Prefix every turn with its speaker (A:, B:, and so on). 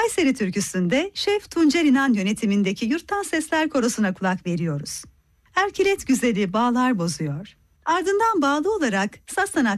A: Kayseri türküsünde Şef Tuncer İnan yönetimindeki Yurttan Sesler Korosu'na kulak veriyoruz. Erkilet güzeli bağlar bozuyor. Ardından bağlı olarak saz sanatçısı